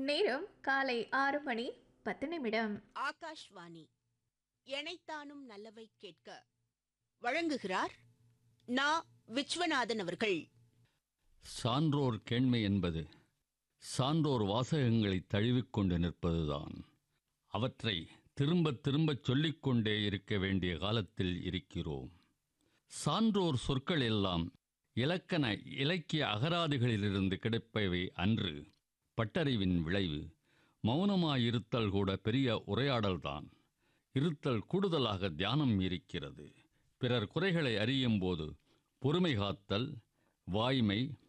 நேரம் காலை 6 மணி 10 நிமிடம். ஆகாஷ்வாணி எனைத்தானும் நல்லவை கேட்க வழங்குகிறார் நா. விஸ்வநாதன் அவர்கள். சான்றோர் கேண்மை என்பது சான்றோர் வாசகங்களை தழுவிக்கொண்டு நிற்பதுதான். அவற்றை திரும்பத் திரும்பச் சொல்லிக்கொண்டே இருக்க வேண்டிய காலத்தில் இருக்கிறோம். சான்றோர் சொற்கள் எல்லாம் இலக்கண இலக்கிய அகராதிகளிலிருந்து கிடைப்பவை அன்று. பட்டறிவின் விளைவு. மௌனமாயிருத்தல் கூட பெரிய உரையாடல்தான். இருத்தல் கூடுதலாக தியானம் இருக்கிறது. பிறர் குறைகளை அறியும் போது பொறுமை காத்தல், வாய்மை,